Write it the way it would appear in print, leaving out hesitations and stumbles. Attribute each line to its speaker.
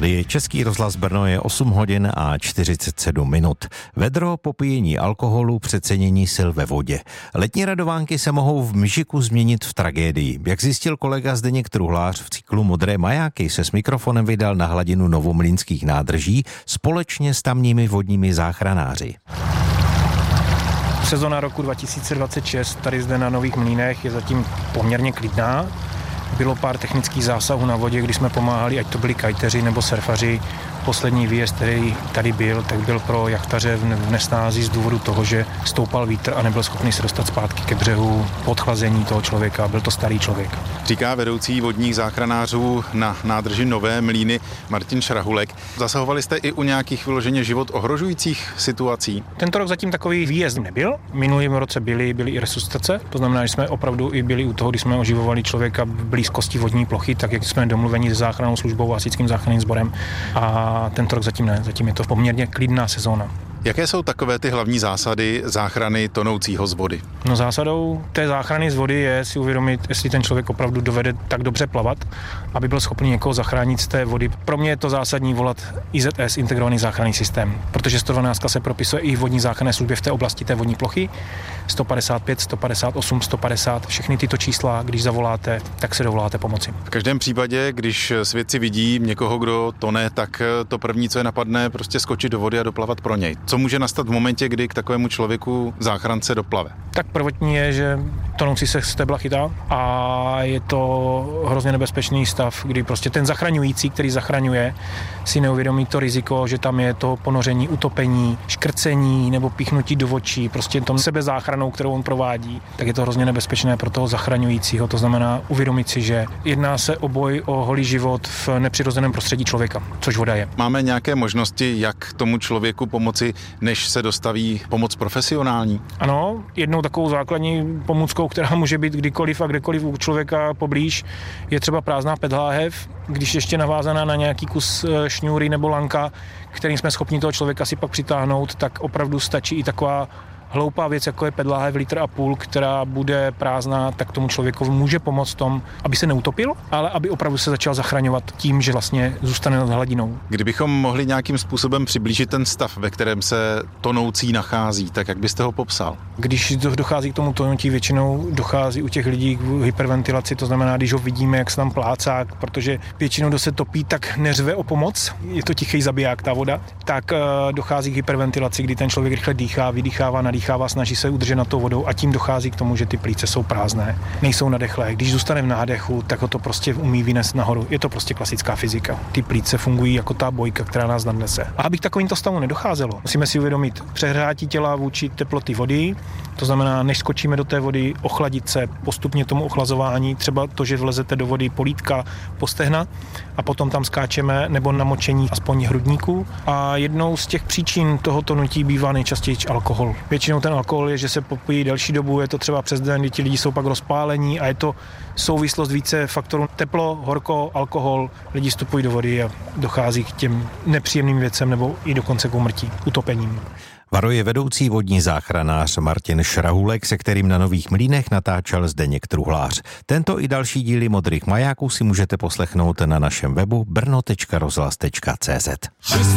Speaker 1: Tady je Český rozhlas Brno, je 8 hodin a 47 minut. Vedro, popíjení alkoholu, přecenění sil ve vodě. Letní radovánky se mohou v Mžiku změnit v tragédii. Jak zjistil kolega Zdeněk Truhlář, v cyklu Modré majáky se s mikrofonem vydal na hladinu Novomlýnských nádrží společně s tamními vodními záchranáři.
Speaker 2: Sezona roku 2026 tady zde na Nových Mlýnech je zatím poměrně klidná. Bylo pár technických zásahů na vodě, kdy jsme pomáhali, ať to byli kajteři nebo surfaři. Poslední výjezd, který tady byl, tak byl pro jachtaře v nesnázi z důvodu toho, že stoupal vítr a nebyl schopný se dostat zpátky ke břehu po odchlazení toho člověka. Byl to starý člověk.
Speaker 3: Říká vedoucí vodních záchranářů na nádrži Nové Mlýny Martin Šrahulek. Zasahovali jste i u nějakých vyloženě život ohrožujících situací?
Speaker 2: Tento rok zatím takový výjezd nebyl. Minulým roce byly i resuscitace. To znamená, že jsme opravdu i byli u toho, když jsme oživovali člověka v blízkosti vodní plochy, tak jak jsme domluveni s záchrannou službou a hasičským záchranným sborem. A tento rok zatím ne, zatím je to poměrně klidná sezóna.
Speaker 3: Jaké jsou takové ty hlavní zásady záchrany tonoucího z vody?
Speaker 2: No zásadou té záchrany z vody je si uvědomit, jestli ten člověk opravdu dovede tak dobře plavat, aby byl schopný někoho zachránit z té vody. Pro mě je to zásadní volat IZS, integrovaný záchranný systém, protože 112 se propisuje i v vodní záchranné službě v té oblasti té vodní plochy. 155, 158, 150, všechny tyto čísla, když zavoláte, tak se dovoláte pomoci.
Speaker 3: V každém případě, když svědci vidí někoho, kdo tone, tak to první, co je napadne, prostě skočit do vody a doplavat pro něj. Co může nastat v momentě, kdy k takovému člověku záchrance doplave?
Speaker 2: Tak prvotní je, že tonoucí se stebla chytá a je to hrozně nebezpečný stav, kdy prostě ten zachraňující, který zachraňuje, si neuvědomí to riziko, že tam je to ponoření, utopení, škrcení nebo píchnutí do očí, prostě tom sebezáchranou, kterou on provádí, tak je to hrozně nebezpečné pro toho zachraňujícího. To znamená uvědomit si, že jedná se o boj o holý život v nepřirozeném prostředí člověka, což voda je.
Speaker 3: Máme nějaké možnosti, jak tomu člověku pomoci, než se dostaví pomoc profesionální?
Speaker 2: Ano, jednou takovou základní pomůckou, která může být kdykoliv a kdekoliv u člověka poblíž, je třeba prázdná pedláhev, když ještě navázaná na nějaký kus šňůry nebo lanka, kterým jsme schopni toho člověka si pak přitáhnout, tak opravdu stačí i taková hloupá věc, jako je pedláhev 1,5 litru, která bude prázdná, tak tomu člověku může pomoct tom, aby se neutopil, ale aby opravdu se začal zachraňovat tím, že vlastně zůstane nad hladinou.
Speaker 3: Kdybychom mohli nějakým způsobem přiblížit ten stav, ve kterém se tonoucí nachází, tak jak byste ho popsal?
Speaker 2: Když dochází k tomu tonutí, většinou dochází u těch lidí k hyperventilaci, to znamená, když ho vidíme, jak se tam plácá, protože většinou, kdo se topí, tak neřve o pomoc, je to tichý zabiják ta voda, tak dochází k hyperventilaci, kdy ten člověk rychle dýchá, vydýchává, nadýchává, snaží se udržet nad tou vodou a tím dochází k tomu, že ty plíce jsou prázdné, nejsou nadechlé. Když zůstane v nádechu, tak ho to prostě umí vynést nahoru. Je to prostě klasická fyzika. Ty plíce fungují jako ta bojka, která nás nadnese. A aby k takovýmto stavu nedocházelo, musíme si uvědomit přehrátí těla vůči teploty vody. To znamená, než skočíme do té vody, ochladit se postupně tomu ochlazování, třeba to, že vlezete do vody polítka, po stehna a potom tam skáčeme nebo namočení aspoň hrudníků. A jednou z těch příčin toho tonutí bývá nejčastěji alkohol. Většinou ten alkohol je, že se popíjí delší dobu, je to třeba přes den, kdy ti lidi jsou pak rozpálení a je to souvislost více faktorů teplo, horko, alkohol, lidi vstupují do vody a dochází k těm nepříjemným věcem nebo i dokonce k úmrtí, utopením.
Speaker 1: Varuje vedoucí vodní záchranář Martin Šrahulek, se kterým na Nových Mlýnech natáčel Zdeněk Truhlář. Tento i další díly Modrých majáků si můžete poslechnout na našem webu brno.rozhlas.cz.